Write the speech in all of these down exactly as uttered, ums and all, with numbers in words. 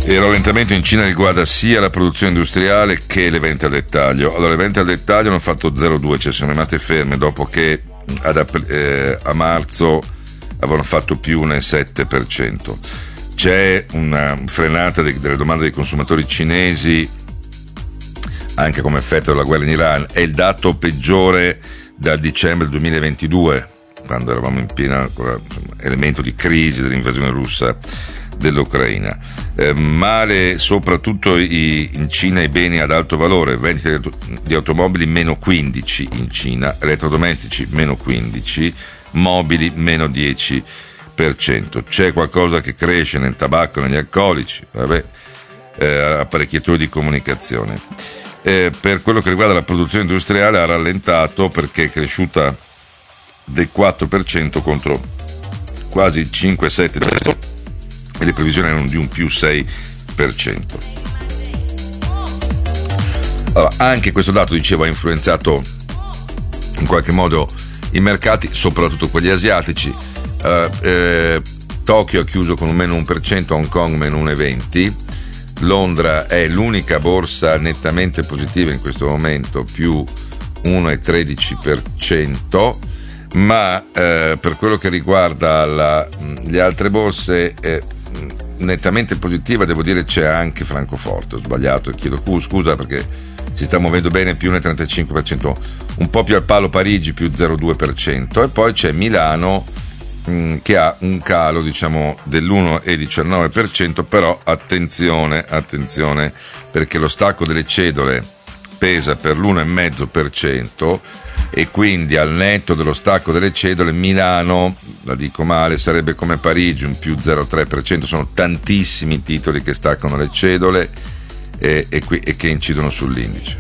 Il rallentamento in Cina riguarda sia la produzione industriale che le vendite al dettaglio. Allora, le vendite al dettaglio hanno fatto zero virgola due, cioè sono rimaste ferme dopo che ad, eh, a marzo avevano fatto più un sette per cento. C'è una frenata de, delle domande dei consumatori cinesi anche come effetto della guerra in Iran. È il dato peggiore dal dicembre duemilaventidue, quando eravamo in pieno insomma, elemento di crisi dell'invasione russa dell'Ucraina. Eh, male soprattutto i, in Cina i beni ad alto valore, vendite di automobili meno quindici in Cina, elettrodomestici meno quindici, mobili meno dieci per cento. C'è qualcosa che cresce nel tabacco, negli alcolici, vabbè, eh, apparecchiature di comunicazione. Eh, per quello che riguarda la produzione industriale ha rallentato perché è cresciuta del quattro per cento contro quasi il cinque sette per cento e le previsioni erano di un più sei per cento. Allora, anche questo dato, dicevo, ha influenzato in qualche modo i mercati, soprattutto quelli asiatici. Uh, eh, Tokyo ha chiuso con un meno uno per cento, Hong Kong meno uno virgola venti, Londra è l'unica borsa nettamente positiva in questo momento, più uno virgola tredici per cento, ma eh, per quello che riguarda la, le altre borse eh, nettamente positiva, devo dire, c'è anche Francoforte. Ho sbagliato, chiedo scusa perché si sta muovendo bene, più uno virgola trentacinque per cento, un po' più al palo Parigi, più zero virgola due per cento, e poi c'è Milano mh, che ha un calo, diciamo, dell'uno virgola diciannove per cento, però attenzione, attenzione, perché lo stacco delle cedole pesa per l'uno virgola cinque per cento e quindi al netto dello stacco delle cedole Milano, la dico male, sarebbe come Parigi, un più zero virgola tre per cento. Sono tantissimi titoli che staccano le cedole e, e, qui, e che incidono sull'indice.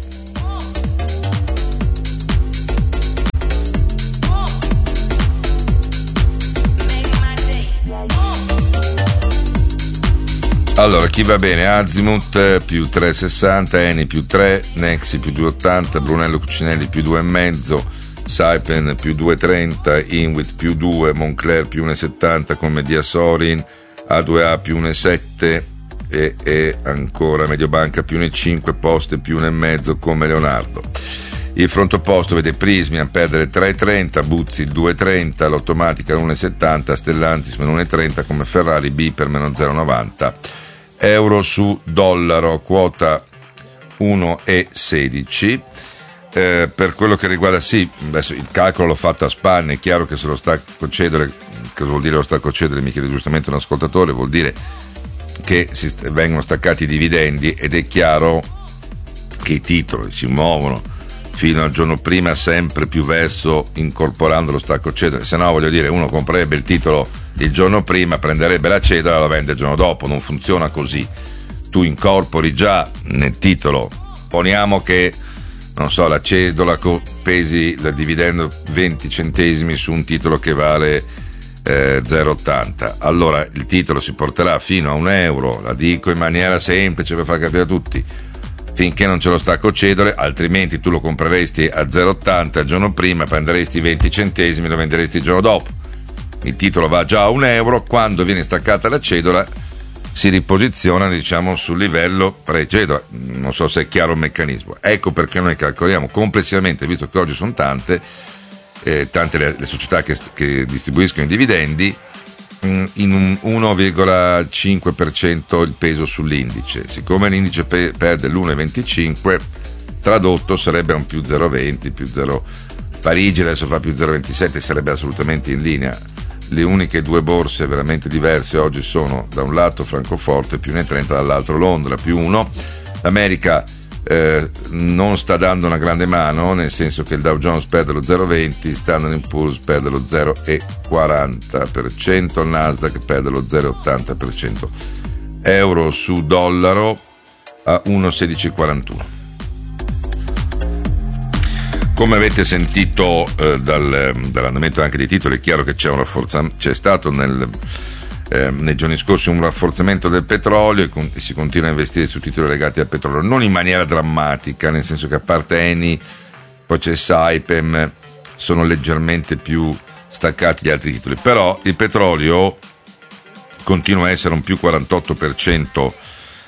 Allora, chi va bene? Azimut più tre virgola sessanta, Eni più tre, Nexi più due virgola ottanta, Brunello Cucinelli più due virgola cinque, Saipem più due virgola trenta, Inwit più due, Moncler più uno virgola settanta con Mediasorin, A due A più uno virgola sette e, e ancora Mediobanca più uno virgola cinque, Poste più uno virgola cinque come Leonardo. Il fronte opposto vede Prismi a perdere tre virgola trenta, Buzzi il due virgola trenta, l'Automatica uno virgola settanta, Stellantis meno uno virgola trenta come Ferrari, B per meno zero virgola novanta. Euro su dollaro, quota uno virgola sedici. Eh, per quello che riguarda, sì, adesso il calcolo l'ho fatto a spanne, è chiaro che se lo stacco cedere, cosa vuol dire lo stacco cedere, mi chiede giustamente un ascoltatore, vuol dire che si st- vengono staccati i dividendi, ed è chiaro che i titoli si muovono fino al giorno prima sempre più verso incorporando lo stacco cedere, se no, voglio dire, uno comprerebbe il titolo il giorno prima, prenderebbe la cedola e la vende il giorno dopo. Non funziona così. Tu incorpori già nel titolo, poniamo che, non so, la cedola pesi il dividendo venti centesimi su un titolo che vale eh, zero virgola ottanta, allora il titolo si porterà fino a un euro, la dico in maniera semplice per far capire a tutti, finché non c'è lo stacco cedole, altrimenti tu lo compreresti a zero virgola ottanta il giorno prima, prenderesti venti centesimi e lo venderesti il giorno dopo. Il titolo va già a un euro, quando viene staccata la cedola si riposiziona, diciamo, sul livello pre-cedola. Non so se è chiaro il meccanismo. Ecco perché noi calcoliamo complessivamente, visto che oggi sono tante eh, tante le, le società che, che distribuiscono i dividendi, mh, in un uno virgola cinque per cento il peso sull'indice. Siccome l'indice pe- perde l'uno virgola venticinque, tradotto sarebbe un più zero virgola venti, più zero. Parigi adesso fa più zero virgola ventisette, sarebbe assolutamente in linea. Le uniche due borse veramente diverse oggi sono, da un lato Francoforte più uno virgola trenta, dall'altro Londra più uno. L'America eh, non sta dando una grande mano, nel senso che il Dow Jones perde lo zero virgola venti, Standard and Poor's perde lo zero virgola quaranta per cento, il Nasdaq perde lo zero virgola ottanta per cento. Euro su dollaro a uno virgola sedici quarantuno. Come avete sentito eh, dal, dall'andamento anche dei titoli, è chiaro che c'è un rafforzamento, c'è stato nel, eh, nei giorni scorsi un rafforzamento del petrolio e, con, e si continua a investire su titoli legati al petrolio, non in maniera drammatica, nel senso che a parte Eni, poi c'è Saipem, sono leggermente più staccati gli altri titoli, però il petrolio continua a essere un più quarantotto per cento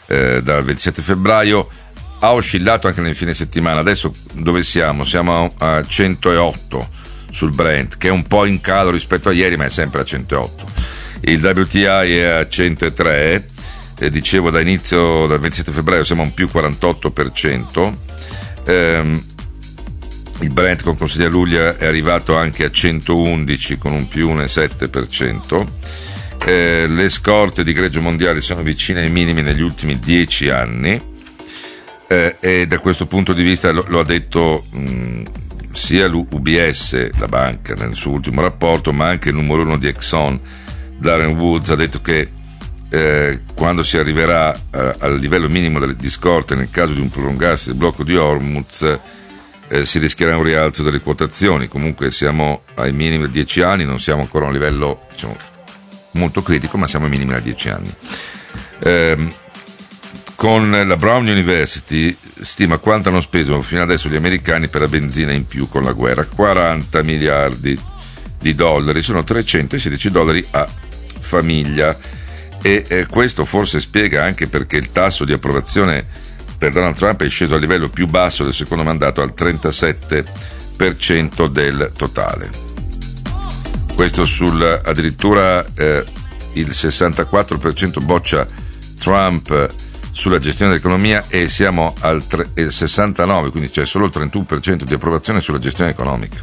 eh, dal ventisette febbraio, ha oscillato anche nel fine settimana. Adesso dove siamo? Siamo a centootto sul Brent, che è un po' in calo rispetto a ieri, ma è sempre a centootto. Il W T I è a centotré, eh, dicevo da inizio, dal ventisette febbraio siamo a un più quarantotto per cento. ehm, il Brent con consiglia luglio è arrivato anche a centoundici con un più uno virgola sette per cento. Eh, le scorte di greggio mondiali sono vicine ai minimi negli ultimi dieci anni, eh, e da questo punto di vista lo, lo ha detto mh, sia l'U B S, la banca, nel suo ultimo rapporto, ma anche il numero uno di Exxon, Darren Woods, ha detto che eh, quando si arriverà eh, al livello minimo delle, di scorte nel caso di un prolungarsi del blocco di Hormuz, eh, si rischierà un rialzo delle quotazioni. Comunque siamo ai minimi da dieci anni, non siamo ancora a un livello, diciamo, molto critico, ma siamo ai minimi da dieci anni. Eh, con la Brown University stima quanto hanno speso fino adesso gli americani per la benzina in più con la guerra: quaranta miliardi di dollari, sono trecentosedici dollari a famiglia, e eh, questo forse spiega anche perché il tasso di approvazione per Donald Trump è sceso al livello più basso del secondo mandato, al trentasette per cento del totale. Questo sul addirittura eh, il sessantaquattro per cento boccia Trump sulla gestione dell'economia, e siamo al tre, il sessantanove, quindi c'è solo il trentuno per cento di approvazione sulla gestione economica.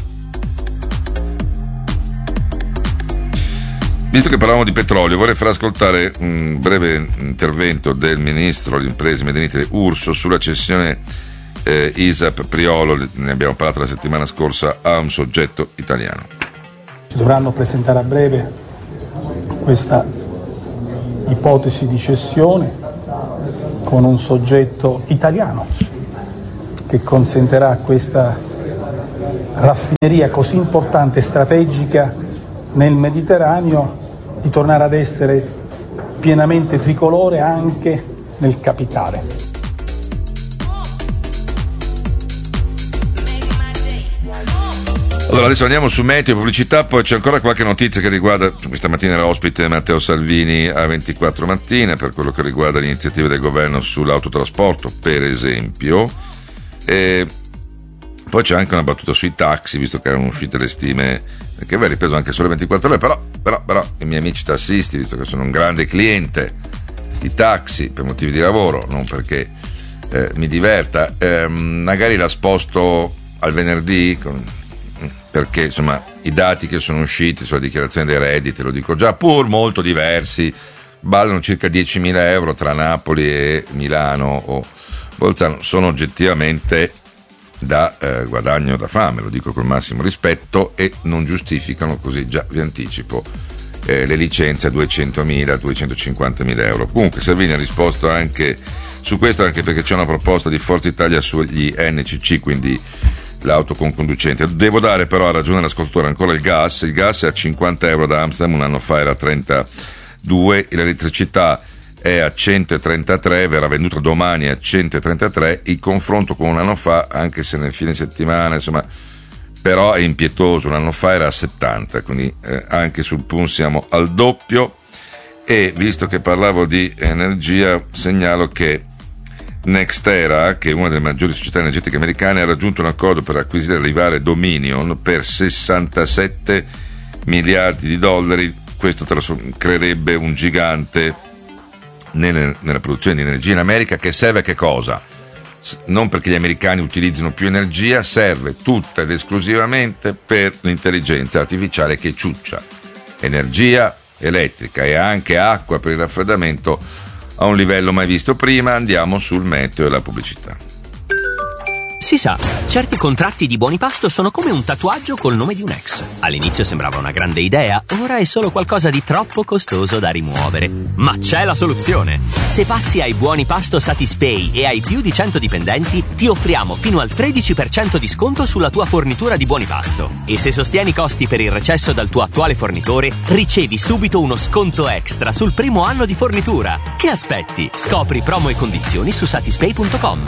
Visto che parlavamo di petrolio, vorrei far ascoltare un breve intervento del ministro delle imprese Made in Italy Urso sulla cessione eh, I S A P Priolo, ne abbiamo parlato la settimana scorsa, a un soggetto italiano. Si dovranno presentare a breve questa ipotesi di cessione con un soggetto italiano che consentirà a questa raffineria così importante e strategica nel Mediterraneo di tornare ad essere pienamente tricolore anche nel capitale. Allora adesso andiamo su meteo e pubblicità, poi c'è ancora qualche notizia che riguarda, questa mattina era ospite Matteo Salvini a ventiquattro mattina per quello che riguarda le iniziative del governo sull'autotrasporto, per esempio, e poi c'è anche una battuta sui taxi, visto che erano uscite le stime, che aveva ripreso anche sulle ventiquattro ore, però, però, però i miei amici tassisti, visto che sono un grande cliente di taxi per motivi di lavoro, non perché eh, mi diverta, eh, magari la sposto al venerdì, con, perché insomma i dati che sono usciti sulla dichiarazione dei redditi, lo dico già, pur molto diversi, ballano circa diecimila euro tra Napoli e Milano o Bolzano, sono oggettivamente da eh, guadagno da fame, lo dico col massimo rispetto, e non giustificano, così già vi anticipo, eh, le licenze a duecentomila, duecentocinquantamila euro. Comunque Salvini ha risposto anche su questo, anche perché c'è una proposta di Forza Italia sugli N C C, quindi l'auto con conducente. Devo dare però a ragione all'ascoltatore ancora il gas, il gas è a cinquanta euro da Amsterdam, un anno fa era a trentadue, e l'elettricità è a centotrentatré, verrà venduta domani a centotrentatré, il confronto con un anno fa, anche se nel fine settimana, insomma, però è impietoso, un anno fa era a settanta, quindi eh, anche sul P U N siamo al doppio. E visto che parlavo di energia, segnalo che NextEra, che è una delle maggiori società energetiche americane, ha raggiunto un accordo per acquisire il rivale Dominion per sessantasette miliardi di dollari. Questo creerebbe un gigante nella, nella produzione di energia in America, che serve a che cosa? Non perché gli americani utilizzino più energia, serve tutta ed esclusivamente per l'intelligenza artificiale che ciuccia energia elettrica e anche acqua per il raffreddamento a un livello mai visto prima. Andiamo sul meteo e la pubblicità. Si sa, certi contratti di Buonipasto sono come un tatuaggio col nome di un ex. All'inizio sembrava una grande idea, ora è solo qualcosa di troppo costoso da rimuovere. Ma c'è la soluzione! Se passi ai Buonipasto Satispay e hai più di cento dipendenti, ti offriamo fino al tredici per cento di sconto sulla tua fornitura di Buonipasto. E se sostieni i costi per il recesso dal tuo attuale fornitore, ricevi subito uno sconto extra sul primo anno di fornitura. Che aspetti? Scopri promo e condizioni su satispay punto com.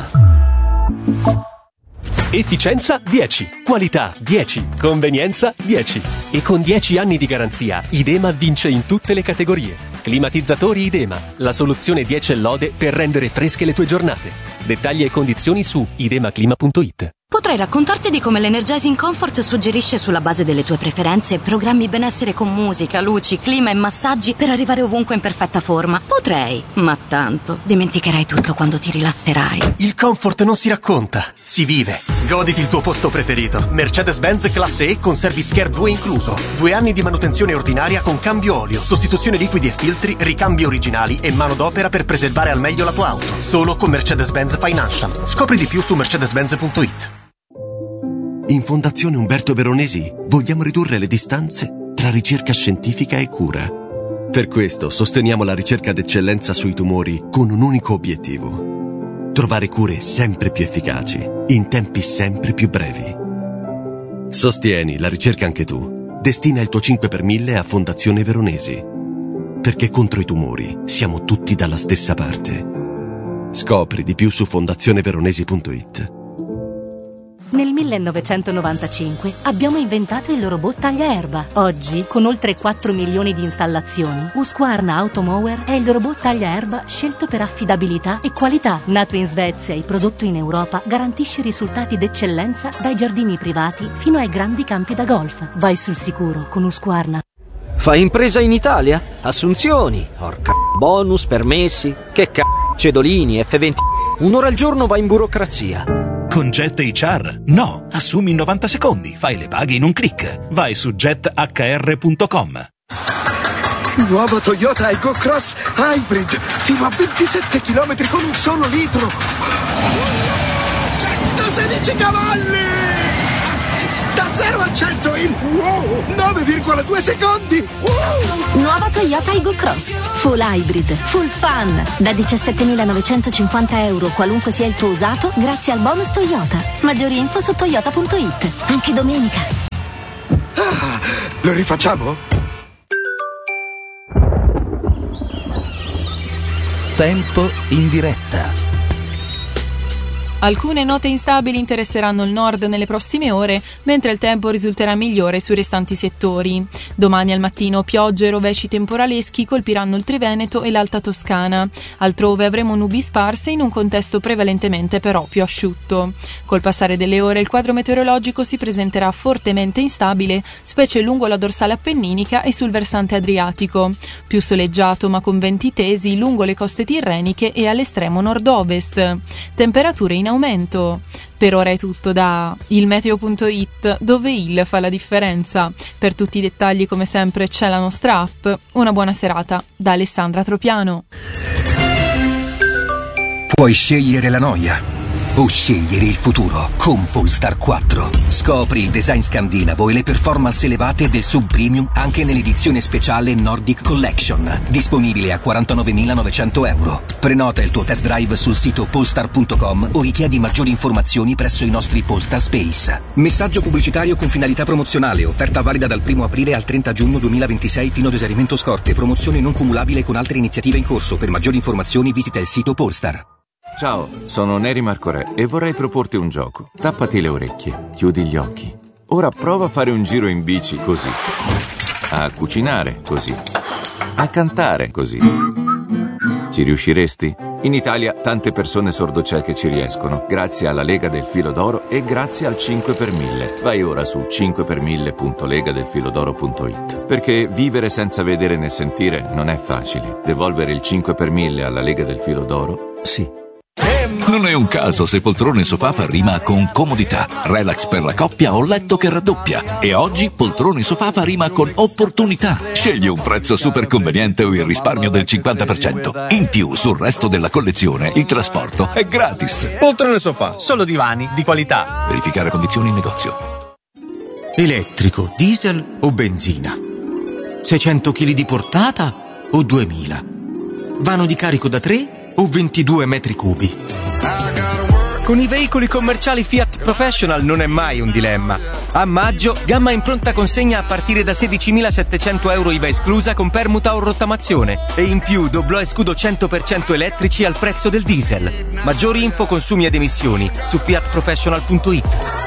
Efficienza dieci, qualità dieci, convenienza dieci. E con dieci anni di garanzia, Idema vince in tutte le categorie. Climatizzatori Idema, la soluzione dieci e lode per rendere fresche le tue giornate. Dettagli e condizioni su idemaclima punto it. Potrei raccontarti di come l'Energizing Comfort suggerisce sulla base delle tue preferenze programmi benessere con musica, luci, clima e massaggi per arrivare ovunque in perfetta forma. Potrei, ma tanto dimenticherai tutto quando ti rilasserai. Il comfort non si racconta, si vive. Goditi il tuo posto preferito. Mercedes-Benz Classe E con Service Care due incluso. Due anni di manutenzione ordinaria con cambio olio, sostituzione liquidi e filtri, ricambi originali e manodopera per preservare al meglio la tua auto. Solo con Mercedes-Benz Financial. Scopri di più su mercedes benz punto it. In Fondazione Umberto Veronesi vogliamo ridurre le distanze tra ricerca scientifica e cura. Per questo sosteniamo la ricerca d'eccellenza sui tumori con un unico obiettivo: trovare cure sempre più efficaci, in tempi sempre più brevi. Sostieni la ricerca anche tu. Destina il tuo cinque per mille a Fondazione Veronesi. Perché contro i tumori siamo tutti dalla stessa parte. Scopri di più su fondazione veronesi punto it. Nel millenovecentonovantacinque abbiamo inventato il robot tagliaerba. Oggi, con oltre quattro milioni di installazioni, Husqvarna Automower è il robot tagliaerba scelto per affidabilità e qualità. Nato in Svezia e prodotto in Europa, garantisce risultati d'eccellenza dai giardini privati fino ai grandi campi da golf. Vai sul sicuro con Husqvarna. Fai impresa in Italia? Assunzioni, orca, bonus, permessi, che c***o, cedolini, F venti. Un'ora al giorno va in burocrazia. Con Jet H R? No, assumi in novanta secondi, fai le paghe in un click. Vai su jet h r punto com. Nuovo Toyota Aygo Cross Hybrid, fino a ventisette chilometri con un solo litro. centosedici cavalli! Da zero a cento in wow, nove virgola due secondi! Wow. Nuova Toyota Aygo Cross, full hybrid, full fun. Da diciassettemilanovecentocinquanta euro, qualunque sia il tuo usato, grazie al bonus Toyota. Maggiori info su toyota punto it, anche domenica. Ah, lo rifacciamo? Tempo in diretta. Alcune note instabili interesseranno il nord nelle prossime ore, mentre il tempo risulterà migliore sui restanti settori. Domani al mattino piogge e rovesci temporaleschi colpiranno il Triveneto e l'Alta Toscana. Altrove avremo nubi sparse in un contesto prevalentemente però più asciutto. Col passare delle ore il quadro meteorologico si presenterà fortemente instabile, specie lungo la dorsale appenninica e sul versante adriatico. Più soleggiato ma con venti tesi lungo le coste tirreniche e all'estremo nord-ovest. Temperature in aumento. Per ora è tutto da il meteo punto it, dove il fa la differenza. Per tutti i dettagli, come sempre, c'è la nostra app. Una buona serata da Alessandra Tropiano. Puoi scegliere la noia o scegliere il futuro con Polestar quattro. Scopri il design scandinavo e le performance elevate del sub premium anche nell'edizione speciale Nordic Collection, disponibile a quarantanovemilanovecento euro. Prenota il tuo test drive sul sito polestar punto com o richiedi maggiori informazioni presso i nostri Polestar Space. Messaggio pubblicitario con finalità promozionale, offerta valida dal primo aprile al trenta giugno duemilaventisei fino ad esaurimento scorte, promozione non cumulabile con altre iniziative in corso. Per maggiori informazioni visita il sito Polestar. Ciao, sono Neri Marco Re e vorrei proporti un gioco. Tappati le orecchie, chiudi gli occhi. Ora prova a fare un giro in bici così, a cucinare così, a cantare così. Ci riusciresti? In Italia tante persone sordocieche ci riescono, grazie alla Lega del Filo d'Oro e grazie al cinque per mille. Vai ora su cinque per mille punto lega del filo d'oro punto it, perché vivere senza vedere né sentire non è facile. Devolvere il cinque per mille alla Lega del Filo d'Oro? Sì. Non è un caso se poltrone sofà fa rima con comodità, relax per la coppia o letto che raddoppia. E oggi poltrone sofà fa rima con opportunità. Scegli un prezzo super conveniente o il risparmio del cinquanta per cento. In più, sul resto della collezione, il trasporto è gratis. Poltrone sofà, solo divani di qualità. Verificare condizioni in negozio. Elettrico, diesel o benzina? seicento chili di portata o duemila? Vano di carico da tre o ventidue metri cubi? Con i veicoli commerciali Fiat Professional non è mai un dilemma. A maggio, gamma in pronta consegna a partire da sedicimilasettecento euro I V A esclusa con permuta o rottamazione. E in più doblò e scudo cento per cento elettrici al prezzo del diesel. Maggiori info, consumi ed emissioni su fiat professional punto it.